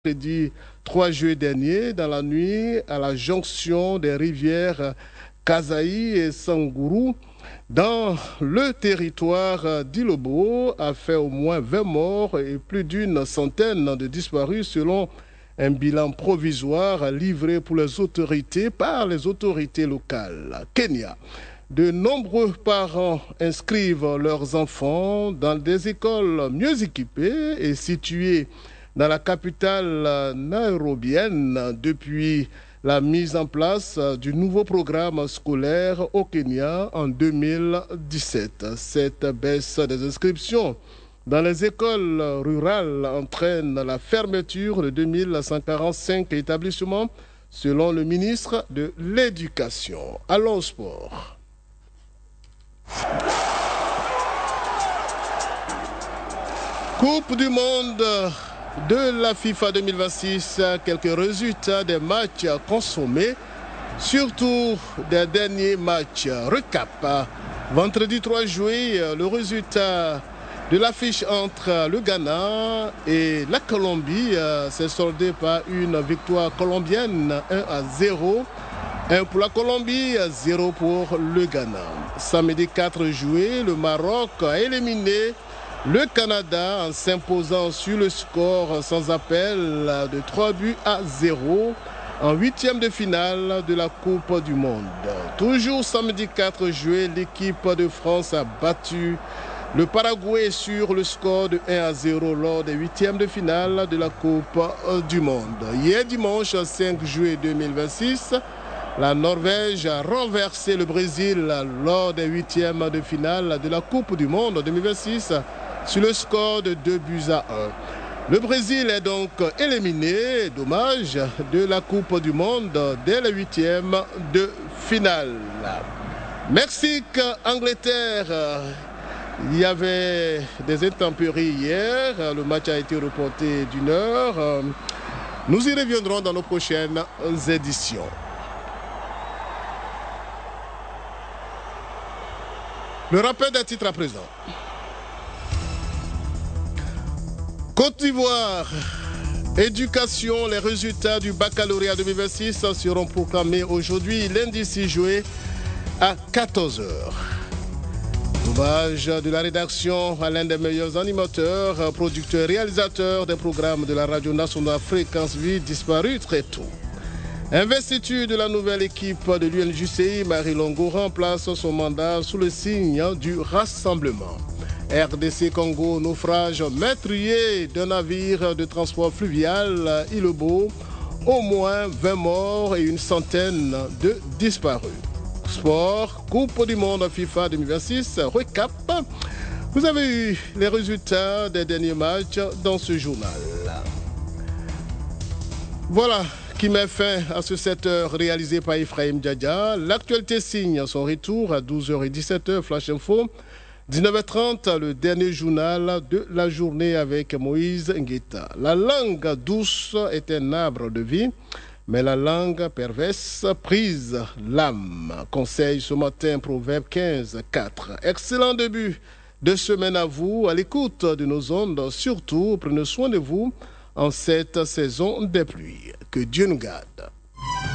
Mercredi 3 juillet dernier, dans la nuit, à la jonction des rivières Kasaï et Sangourou, dans le territoire d'Ilobo, a fait au moins 20 morts et plus d'une centaine de disparus selon un bilan provisoire livré pour les autorités par les autorités locales. Kenya. De nombreux parents inscrivent leurs enfants dans des écoles mieux équipées et situées dans la capitale nairobienne depuis la mise en place du nouveau programme scolaire au Kenya en 2017. Cette baisse des inscriptions dans les écoles rurales entraîne la fermeture de 2145 établissements selon le ministre de l'Éducation. Allons au sport. Coupe du monde de la FIFA 2026, quelques résultats des matchs consommés, surtout des derniers matchs. Recap. Vendredi 3 juillet, le résultat de l'affiche entre le Ghana et la Colombie s'est soldé par une victoire colombienne 1-0. 1 pour la Colombie, 0 pour le Ghana. Samedi 4 juillet, le Maroc a éliminé le Canada en s'imposant sur le score sans appel de 3-0 en huitième de finale de la Coupe du Monde. Toujours samedi 4 juillet, l'équipe de France a battu le Paraguay sur le score de 1-0 lors des huitièmes de finale de la Coupe du Monde. Hier dimanche 5 juillet 2026, la Norvège a renversé le Brésil lors des huitièmes de finale de la Coupe du Monde 2026 sur le score de 2-1. Le Brésil est donc éliminé, dommage, de la Coupe du Monde dès les huitièmes de finale. Mexique, Angleterre. Il y avait des intempéries hier. Le match a été reporté d'une heure. Nous y reviendrons dans nos prochaines éditions. Le rappel des titres à présent. Côte d'Ivoire, éducation, les résultats du baccalauréat 2026 seront proclamés aujourd'hui, lundi 6 juillet à 14h. Hommage de la rédaction à l'un des meilleurs animateurs, producteurs, réalisateurs des programmes de la radio nationale Fréquence Vie disparu très tôt. Investiture de la nouvelle équipe de l'UNJCI, Marie Longo remplace son mandat sous le signe du rassemblement. RDC Congo, naufrage meurtrier d'un navire de transport fluvial Ilobo, au moins 20 morts et une centaine de disparus. Sport, Coupe du Monde FIFA 2026, recap. Vous avez eu les résultats des derniers matchs dans ce journal. Voilà qui met fin à ce 7h réalisé par Ephraim Djadia. L'actualité signe son retour à 12h et 17h, Flash Info. 19h30, le dernier journal de la journée avec Moïse Ngueta. La langue douce est un arbre de vie, mais la langue perverse prise l'âme. Conseil ce matin, Proverbe 15, 4. Excellent début de semaine à vous, à l'écoute de nos ondes. Surtout, prenez soin de vous en cette saison des pluies. Que Dieu nous garde.